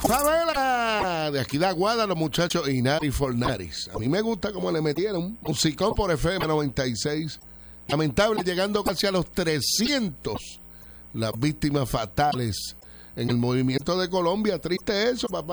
Favela de aquí de Aguada, los muchachos Inari Fornaris. A mí me gusta cómo le metieron un musicón por FM 96. Lamentable, llegando casi a los 300 las víctimas fatales en el movimiento de Colombia. Triste eso, papá.